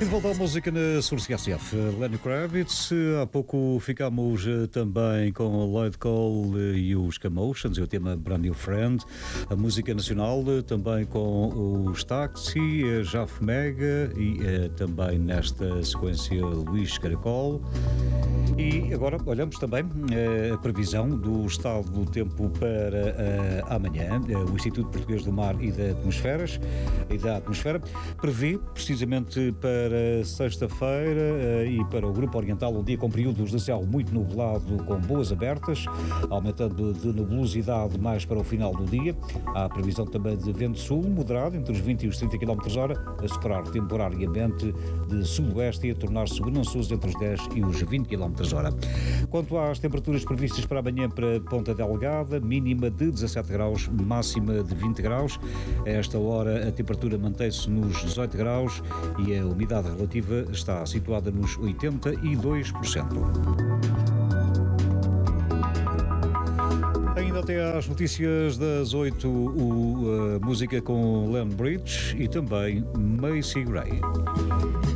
E de volta à música na Source SF, Lenny Kravitz. Há pouco ficámos também com o Lloyd Cole e os Camotions, e o tema Brand New Friend. A música nacional também com os Taxi, Jaf Mega e também nesta sequência Luís Caracol. E agora olhamos também a previsão do estado do tempo para amanhã. O Instituto Português do Mar e da Atmosfera prevê, precisamente para sexta-feira e para o Grupo Oriental, um dia com períodos de céu muito nublado, com boas abertas, aumentando de nebulosidade mais para o final do dia. Há previsão também de vento sul moderado, entre os 20 e os 30 km/h, a soprar temporariamente de sudoeste e a tornar-se bonançoso entre os 10 e os 20 km/h. Quanto às temperaturas previstas para amanhã para Ponta Delgada, mínima de 17 graus, máxima de 20 graus. A esta hora a temperatura mantém-se nos 18 graus e a umidade relativa está situada nos 82%. Ainda até às notícias das 8, música com Leon Bridge e também Macy Gray.